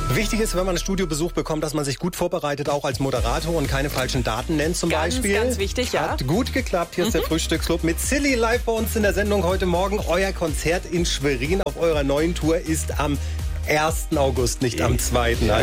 Wichtig ist, wenn man einen Studiobesuch bekommt, dass man sich gut vorbereitet, auch als Moderator und keine falschen Daten nennt zum Beispiel. Ganz wichtig, ja. Hat gut geklappt. Hier ist der Frühstücksclub mit Silly live bei uns in der Sendung heute Morgen. Euer Konzert in Schwerin auf eurer neuen Tour ist am 1. August, nicht am 2. Ja.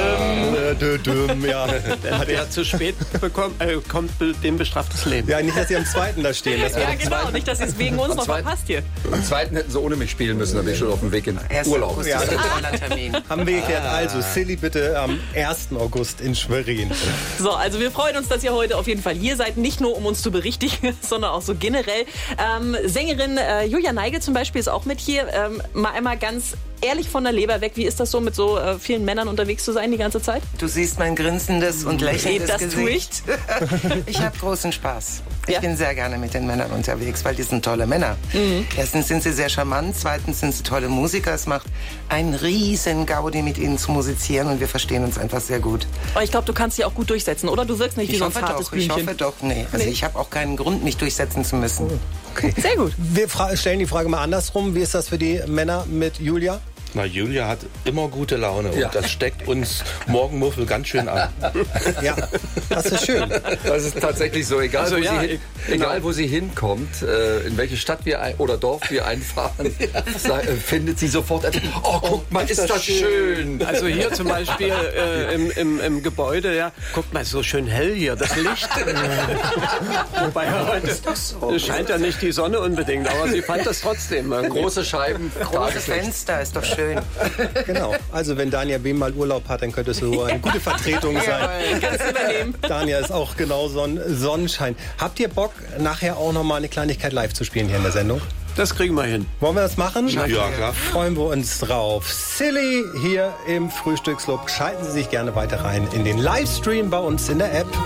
Wer zu spät kommt, dem bestraft das Leben. Ja, nicht, dass sie am 2. da stehen. Das Ja, genau. Nicht, dass es wegen uns noch verpasst hier. Am 2. hätten sie ohne mich spielen müssen, da bin ich schon auf dem Weg in Urlaub. Ja, haben wir geklärt. Also, Silly bitte am 1. August in Schwerin. So, also wir freuen uns, dass ihr heute auf jeden Fall hier seid. Nicht nur, um uns zu berichtigen, sondern auch so generell. Sängerin Julia Neigel zum Beispiel ist auch mit hier. Mal einmal ganz ehrlich von der Leber weg. Wie ist das so, mit so vielen Männern unterwegs zu sein die ganze Zeit? Du siehst mein grinsendes und lächelndes das Gesicht. Ich habe großen Spaß. Ich bin sehr gerne mit den Männern unterwegs, weil die sind tolle Männer. Erstens sind sie sehr charmant, zweitens sind sie tolle Musiker. Es macht einen riesen Gaudi, mit ihnen zu musizieren und wir verstehen uns einfach sehr gut. Aber ich glaube, du kannst dich auch gut durchsetzen, oder? Du wirkst nicht wie so ein zartes Blümchen. Ich hoffe doch, nee. Also ich habe auch keinen Grund, mich durchsetzen zu müssen. Okay. Sehr gut. Wir stellen die Frage mal andersrum. Wie ist das für die Männer mit Julia? Na, Julia hat immer gute Laune und das steckt uns Morgenmuffel ganz schön an. Ja, das ist schön. Das ist tatsächlich so, egal, wo sie hinkommt, in welche Stadt oder Dorf wir einfahren, findet sie sofort etwas, oh, guck mal, ist das schön. Also hier zum Beispiel im Gebäude, ja, guck mal, so schön hell hier, das Licht. Wobei heute scheint ja nicht die Sonne unbedingt, aber sie fand das trotzdem. Große Scheiben, große Fenster, ist doch schön. Genau, also wenn Dania Behm mal Urlaub hat, dann könnte es so eine gute Vertretung sein. Kannst du übernehmen. Dania ist auch genau so ein Sonnenschein. Habt ihr Bock, nachher auch noch mal eine Kleinigkeit live zu spielen hier in der Sendung? Das kriegen wir hin. Wollen wir das machen? Ja, klar. Freuen wir uns drauf. Silly hier im Frühstücksclub. Schalten Sie sich gerne weiter rein in den Livestream bei uns in der App.